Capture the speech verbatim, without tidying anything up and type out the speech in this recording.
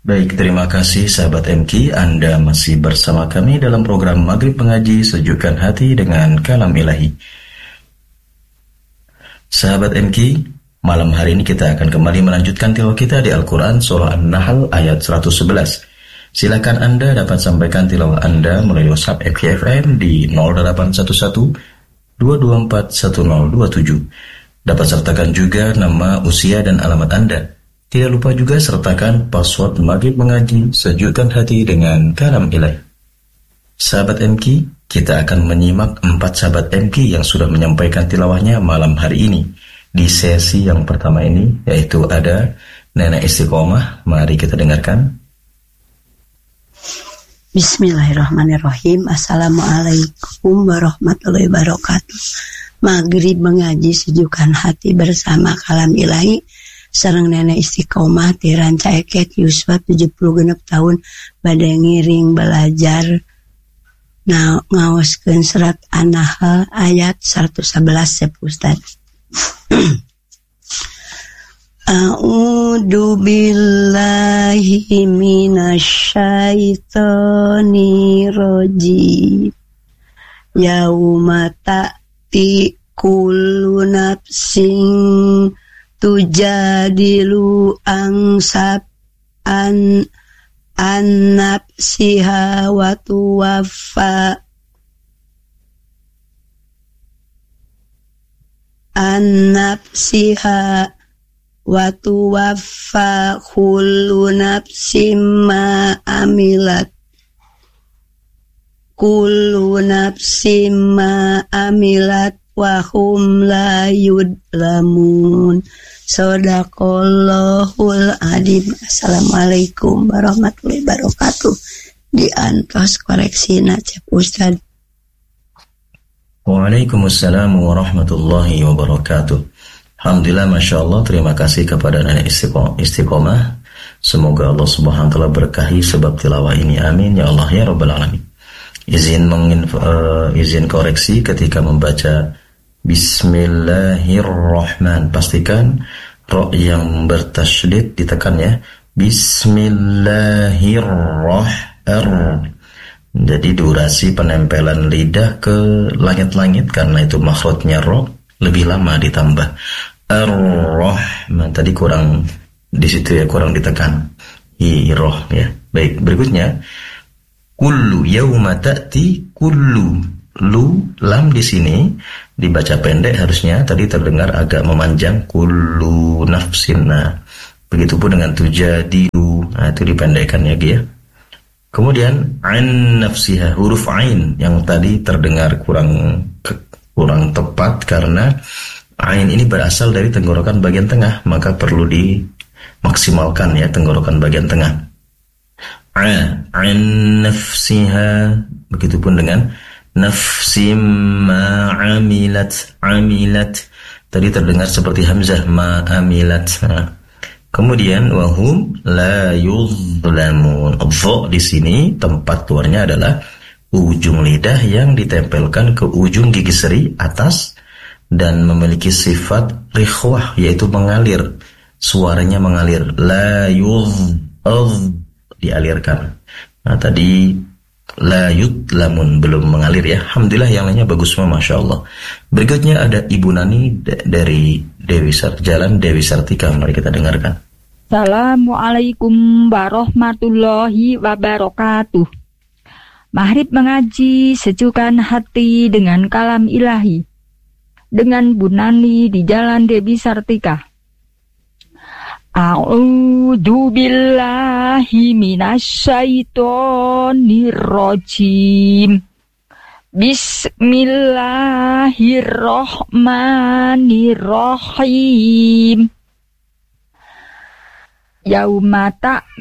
Baik, terima kasih sahabat M K. Anda masih bersama kami dalam program Maghrib Mengaji Sejukkan Hati dengan Kalam Ilahi. Sahabat M K, malam hari ini kita akan kembali melanjutkan tilawah kita di Al-Quran Surah An-Nahl ayat seratus sebelas. Silakan Anda dapat sampaikan tilawah Anda melalui WhatsApp M K F M di nol delapan satu satu dua dua empat satu nol dua tujuh. Dapat sertakan juga nama, usia, dan alamat Anda. Tidak lupa juga sertakan password Maghrib Mengaji Sejukkan Hati dengan Kalam Ilahi. Sahabat M K, kita akan menyimak empat sahabat M K yang sudah menyampaikan tilawahnya malam hari ini. Di sesi yang pertama ini, yaitu ada Nenek Istiqomah. Mari kita dengarkan. Bismillahirrahmanirrahim. Assalamualaikum warahmatullahi wabarakatuh. Maghrib Mengaji Sejukkan Hati bersama Kalam Ilahi. Sareng Nenek Istiqomah ti Ranca Eket Yuswa tujuh puluh genep tahun bade ngiring belajar nah ngaoskeun surat An-Nahl ayat seratus sebelas Ustaz. A'udzu billahi minasyaitonir rajim. Yauma ta'ti kullu nafsin tujadilu angsab an an nafsiha wa tuwaffa an nafsiha wa tuwaffa kullu nafsin ma amilat kullu nafsin ma amilat wa hum la yudlamun. Shadaqallahul adzim. Assalamualaikum warahmatullahi wabarakatuh. Diantos koreksina cek Ustaz. Waalaikumsalam warahmatullahi wabarakatuh. Alhamdulillah, Masya Allah. Terima kasih kepada Nenek Istiqomah. Semoga Allah subhanahu wa ta'ala berkahi sebab tilawah ini. Amin ya Allah ya Rabbal Alamin. Izin menginf- uh, izin koreksi ketika membaca Bismillahirrahmanirrahim. Pastikan ro yang bertasydid ditekan ya. Bismillahirrahmanirrahim. Jadi durasi penempelan lidah ke langit-langit karena itu makhrajnya ro lebih lama ditambah. Ar-Rahman tadi kurang di situ ya, kurang ditekan. Hiroh ya. Baik, berikutnya kullu yauma ta'ti kullu. Lu lam di sini dibaca pendek harusnya, tadi terdengar agak memanjang. Kullu nafsin. Nah, begitupun dengan tujadilu. Nah, itu dipendekkan ya, ya. Kemudian an nafsiha, huruf ain yang tadi terdengar kurang kurang tepat karena ain ini berasal dari tenggorokan bagian tengah, maka perlu dimaksimalkan ya tenggorokan bagian tengah. A an nafsiha, begitupun dengan nafsim ma amilat. Amilat tadi terdengar seperti hamzah, ma amilat. Nah, kemudian wahum la yuzlamun. Dha di sini tempat keluarnya adalah ujung lidah yang ditempelkan ke ujung gigi seri atas dan memiliki sifat rikhwah, yaitu mengalir. Suaranya mengalir. La yuz dialirkan. Nah, tadi la yudlamun belum mengalir ya. Alhamdulillah yang lainnya bagus semua, Masya Allah. Berikutnya ada Ibu Nani d- dari Dewi Sarjalan, Dewi Sartika. Mari kita dengarkan. Assalamualaikum warahmatullahi wabarakatuh. Maghrib Mengaji Sejukkan Hati dengan Kalam Ilahi. Dengan Bu Nani di Jalan Dewi Sartika. A'udzu billahi minasyaitonir rajim. Bismillahirrahmanirrahim. Yauma